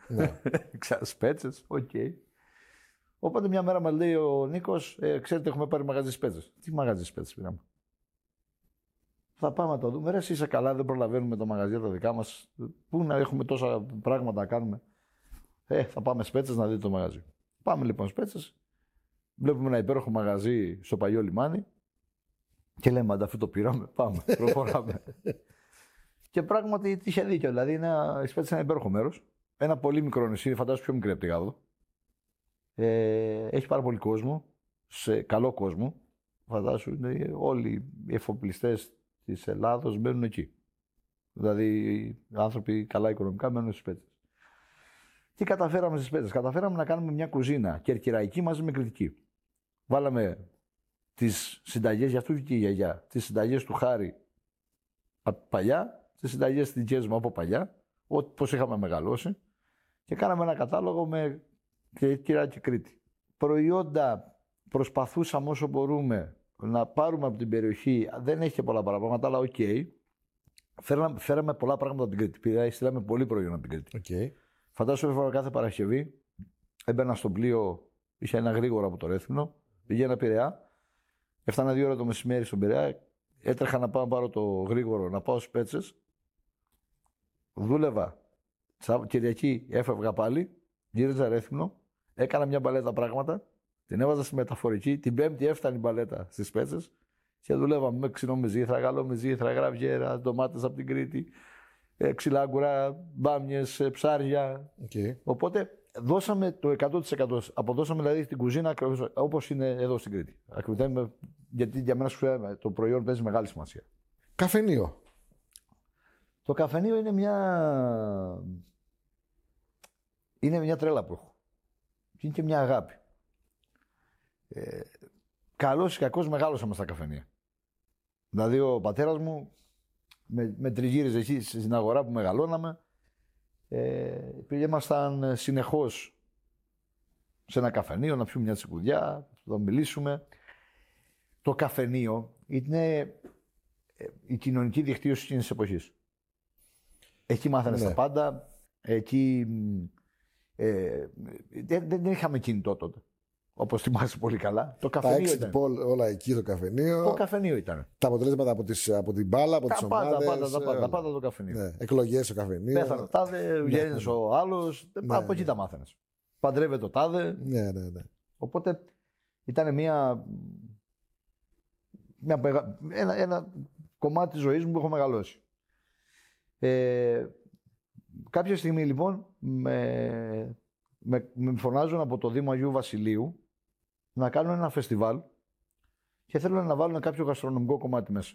Ναι. Σπέτσες, οκ. Οπότε μια μέρα μας λέει ο Νίκος, ξέρετε, έχουμε πάρει μαγαζί σπέτσες. Τι μαγαζί σπέτσες πήραμε? Θα πάμε να το δούμε. Ρε, εσύ είσαι καλά, δεν προλαβαίνουμε το μαγαζί τα δικά μας. Πού να έχουμε τόσα πράγματα να κάνουμε? Θα πάμε σπέτσες να δείτε το μαγαζί. Πάμε λοιπόν σπέτσες. Βλέπουμε ένα υπέροχο μαγαζί στο παλιό λιμάνι. Και λέμε, ανταφού το πήραμε, πάμε, προχωράμε. Και πράγματι είχε δίκιο. Δηλαδή, η Σπέτσες είναι ένα υπέροχο μέρος. Ένα πολύ μικρό νησί, φαντάζομαι πιο μικρή από τη Γάδο. Έχει πάρα πολύ κόσμο, σε καλό κόσμο. Φαντάζομαι όλοι οι εφοπλιστές της Ελλάδος μένουν εκεί. Δηλαδή, οι άνθρωποι καλά οικονομικά μένουν στις Σπέτσες. Τι καταφέραμε στις Σπέτσες? Καταφέραμε να κάνουμε μια κουζίνα κερκυραϊκή μαζί με κρητική. Βάλαμε τις συνταγές, για αυτού και η γιαγιά, τις συνταγές του Χάρη από παλιά, τις συνταγές της δικές μου από παλιά, πώς είχαμε μεγαλώσει, και κάναμε ένα κατάλογο με Κερκυρά και Κρήτη. Προϊόντα προσπαθούσαμε όσο μπορούμε να πάρουμε από την περιοχή, δεν έχει πολλά πράγματα, αλλά οκ. Φέραμε πολλά πράγματα από την Κρήτη. Στείλαμε πολύ προϊόν από την Κρήτη. Okay. Φαντάζομαι κάθε Παρασκευή έμπαινα στο πλοίο, είχε ένα γρήγορο από το Ρέθυμνο, πηγαίνα Πειραιά. Έφτανα 2 ώρα το μεσημέρι στον Πειραιά, έτρεχα να πάω να πάρω το γρήγορο, να πάω Σπέτσες. Δούλευα. Κυριακή έφευγα πάλι, γύριζα Ρέθυμνο, έκανα μια μπαλέτα πράγματα, την έβαζα στη μεταφορική. Την Πέμπτη έφτανε η μπαλέτα στις Σπέτσες και δουλεύαμε με ξινό μυζήθρα, γαλλό μυζήθρα, γραβιέρα, ντομάτες από την Κρήτη, ξυλάγκουρα, μπάμιες, ψάρια. Okay. Οπότε δώσαμε το 100%. Αποδώσαμε δηλαδή την κουζίνα όπως είναι εδώ στην Κρήτη. Γιατί για μένα το προϊόν παίζει μεγάλη σημασία. Καφενείο. Το καφενείο είναι μια τρέλα που έχω. Είναι και μια αγάπη. Καλός ή κακός μεγάλωσαμε στα καφενεία. Δηλαδή ο πατέρας μου με τριγύριζε εκεί στην αγορά που μεγαλώναμε. Ήμασταν συνεχώς σε ένα καφενείο να πιούμε μια τσικουδιά, να μιλήσουμε. Το καφενείο είναι η κοινωνική δικτύωση εκείνης της εποχής. Εκεί μάθανε τα πάντα. Εκεί δεν είχαμε κινητό τότε. Όπως θυμάσαι πολύ καλά. Το καφενείο ήταν. Όλα εκεί το καφενείο. Το καφενείο ήταν. Τα αποτελέσματα από την μπάλα, από τις ομάδες. Τα πάντα το καφενείο. Ναι. Εκλογές στο καφενείο. Πέθανε ο τάδε, βγαίνεις ο άλλος. Από εκεί τα μάθαινες. Παντρεύεται ο τάδε. Ναι. Οπότε ήταν ένα κομμάτι της ζωής μου που έχω μεγαλώσει. Κάποια στιγμή λοιπόν με φωνάζουν από το Δήμο Αγίου Βασιλείου να κάνουν ένα φεστιβάλ και θέλουν να βάλουν κάποιο γαστρονομικό κομμάτι μέσα.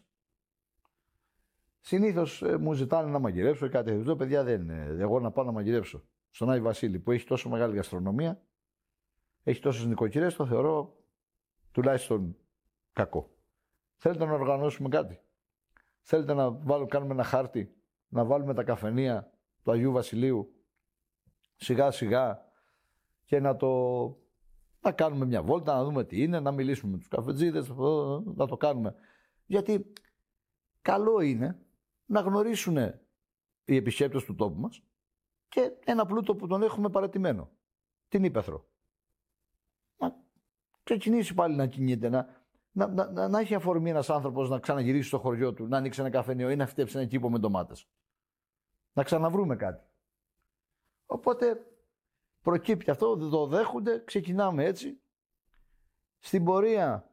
Συνήθως μου ζητάνε να μαγειρέψω ή κάτι τέτοιο. Παιδιά, δεν είναι. Εγώ να πάω να μαγειρέψω στον Άγιο Βασίλη που έχει τόσο μεγάλη γαστρονομία, έχει τόσες νοικοκυρές, το θεωρώ τουλάχιστον κακό. Θέλετε να οργανώσουμε κάτι? Θέλετε να κάνουμε ένα χάρτη, να βάλουμε τα καφενεία του Αγίου Βασιλείου σιγά σιγά και να κάνουμε μια βόλτα, να δούμε τι είναι, να μιλήσουμε με τους καφετζίδες, να το κάνουμε. Γιατί καλό είναι να γνωρίσουν οι επισκέπτες του τόπου μας και ένα πλούτο που τον έχουμε παρατημένο, την ύπαιθρο. Να ξεκινήσει πάλι να κινείται, να έχει αφορμή ένας άνθρωπος να ξαναγυρίσει στο χωριό του, να ανοίξει ένα καφενείο ή να φυτέψει ένα κήπο με ντομάτες. Να ξαναβρούμε κάτι. Οπότε προκύπτει αυτό, δεν το δέχονται, ξεκινάμε έτσι. Στην πορεία,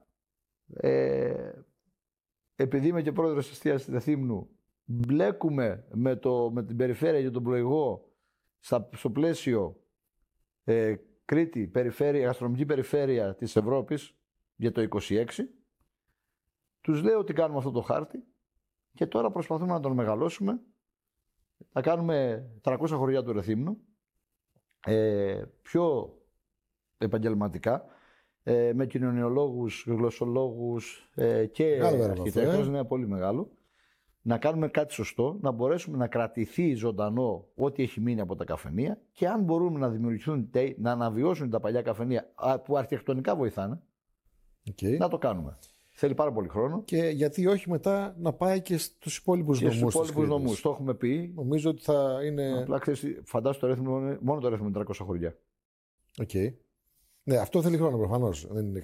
επειδή είμαι και πρόεδρος της εστίασης Ρεθύμνου, μπλέκουμε με την περιφέρεια για τον πλοηγό στο πλαίσιο Κρήτη, γαστρονομική περιφέρεια της Ευρώπης για το 26. Τους λέω ότι κάνουμε αυτό το χάρτη και τώρα προσπαθούμε να τον μεγαλώσουμε. Θα κάνουμε 300 χωριά του Ρεθύμνου, πιο επαγγελματικά, με κοινωνιολόγους, γλωσσολόγους και αρχιτέκτονες, είναι πολύ μεγάλο. Να κάνουμε κάτι σωστό, να μπορέσουμε να κρατηθεί ζωντανό ό,τι έχει μείνει από τα καφενεία και αν μπορούμε να δημιουργηθούν, να αναβιώσουν τα παλιά καφενεία που αρχιτεκτονικά βοηθάνε, να το κάνουμε. Θέλει πάρα πολύ χρόνο. Και γιατί όχι μετά να πάει και στους υπόλοιπους Και νομούς. στους υπόλοιπους νομούς. Το έχουμε πει. Νομίζω ότι θα είναι. Απλά ξέρεις, φαντάσου το Ρέθυμνο, μόνο το Ρέθυμνο είναι 300 χωριά. Οκ. Ναι, αυτό θέλει χρόνο προφανώς. Δεν είναι